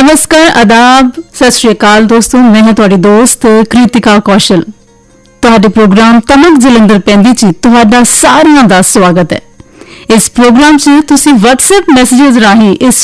नमस्कार, आदाब, सत श्री अकाल दोस्तों। मैं हां तुहाडी दोस्त कृतिका कौशल। तुहाडे प्रोग्राम तमक जलंधर पैंदी च तुहाडा सारियां दा स्वागत है। इस प्रोग्राम च तुसी WhatsApp मैसेजेस राही इस